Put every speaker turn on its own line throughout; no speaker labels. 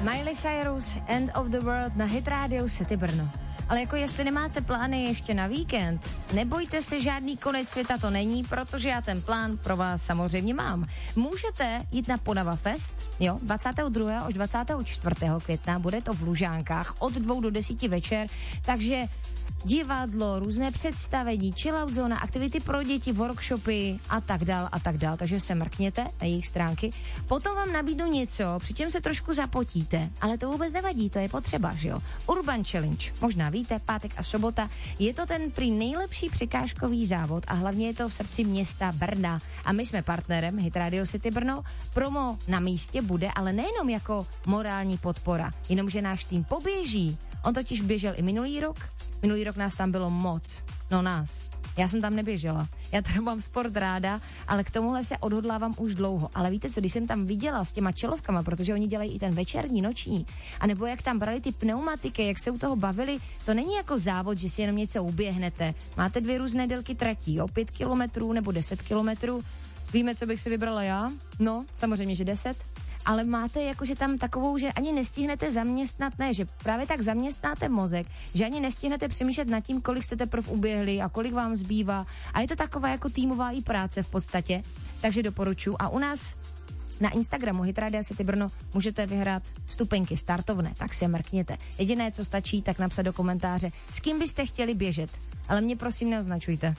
Miley Cyrus, End of the World na Hit Radio City Brno. Ale jako jestli nemáte plány ještě na víkend, nebojte se, žádný konec světa to není, protože já ten plán pro vás samozřejmě mám. Můžete jít na Ponava Fest, jo, 22. až 24. května, bude to v Lužánkách od 2 do 10 večer, takže divadlo, různé představení, chillout zóna, aktivity pro děti, workshopy a tak dál, takže se mrkněte na jejich stránky. Potom vám nabídnu něco, přičem se trošku zapotíte, ale to vůbec nevadí, to je potřeba, že jo. Urban Challenge, možná víte, pátek a sobota, je to ten prý nejlepší překážkový závod a hlavně je to v srdci města Brna. A my jsme partnerem Hit Radio City Brno, promo na místě bude, ale nejenom jako morální podpora, jenomže náš tým poběží. On totiž běžel i minulý rok nás tam bylo moc, no nás. Já jsem tam neběžela. Já teda mám sport ráda, ale k tomuhle se odhodlávám už dlouho. Ale víte co, když jsem tam viděla s těma čelovkama, protože oni dělají i ten večerní, noční, anebo jak tam brali ty pneumatiky, jak se u toho bavili, to není jako závod, že si jenom něco uběhnete. Máte 2 různé délky tratí, jo, 5 kilometrů nebo 10 kilometrů. Víme, co bych si vybrala já? No, samozřejmě, že 10. Ale máte jakože tam takovou, že ani nestihnete zaměstnat, ne, že právě tak zaměstnáte mozek, že ani nestihnete přemýšlet nad tím, kolik jste teprve uběhli a kolik vám zbývá. A je to taková jako týmová i práce v podstatě, takže doporučuji. A u nás na Instagramu Hit Radio City Brno můžete vyhrát vstupenky startovné, tak se mrkněte. Jediné, co stačí, tak napsat do komentáře, s kým byste chtěli běžet, ale mě prosím neoznačujte.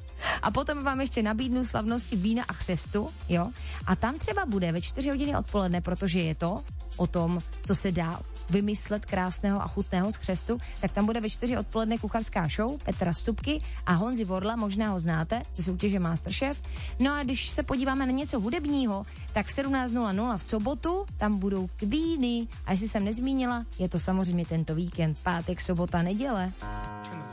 A potom vám ještě nabídnu slavnosti vína a chřestu, jo. A tam třeba bude ve 4 hodiny odpoledne, protože je to o tom, co se dá vymyslet krásného a chutného z chřestu, tak tam bude ve 4 odpoledne kuchařská show Petra Stupky a Honzi Vorla, možná ho znáte ze soutěže Masterchef. No a když se podíváme na něco hudebního, tak v 17:00 v sobotu tam budou Queeny a jestli jsem nezmínila, je to samozřejmě tento víkend, pátek, sobota, neděle.